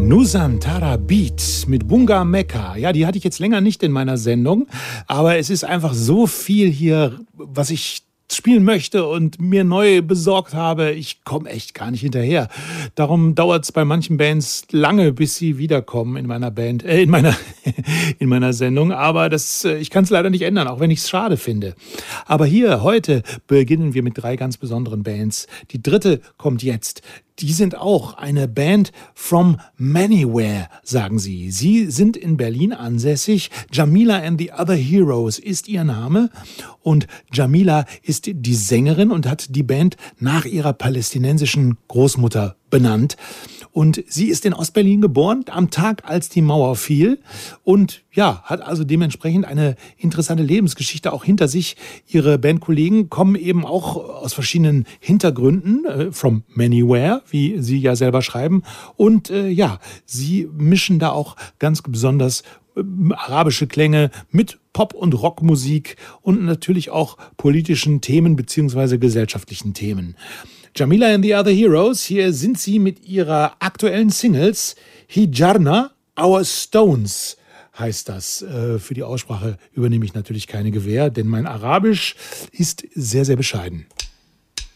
Nusantara Beat mit Bunga Mecca. Ja, die hatte ich jetzt länger nicht in meiner Sendung, aber es ist einfach so viel hier, was ich spielen möchte und mir neu besorgt habe. Ich komme echt gar nicht hinterher. Darum dauert es bei manchen Bands lange, bis sie wiederkommen in meiner Band, in meiner Sendung. Aber ich kann es leider nicht ändern, auch wenn ich es schade finde. Aber hier, heute, beginnen wir mit 3 ganz besonderen Bands. Die dritte kommt jetzt. Die sind auch eine Band from Manywhere, sagen sie. Sie sind in Berlin ansässig. Jamila and the Other Heroes ist ihr Name. Und Jamila ist die Sängerin und hat die Band nach ihrer palästinensischen Großmutter benannt. Und sie ist in Ostberlin geboren, am Tag, als die Mauer fiel. Und ja, hat also dementsprechend eine interessante Lebensgeschichte auch hinter sich. Ihre Bandkollegen kommen eben auch aus verschiedenen Hintergründen, from Manywhere, wie sie ja selber schreiben. Und ja, sie mischen da auch ganz besonders arabische Klänge mit Pop- und Rockmusik und natürlich auch politischen Themen bzw. gesellschaftlichen Themen. Jamila and the Other Heroes, hier sind sie mit ihrer aktuellen Singles Hijarna, Our Stones heißt das. Für die Aussprache übernehme ich natürlich keine Gewähr, denn mein Arabisch ist sehr, sehr bescheiden.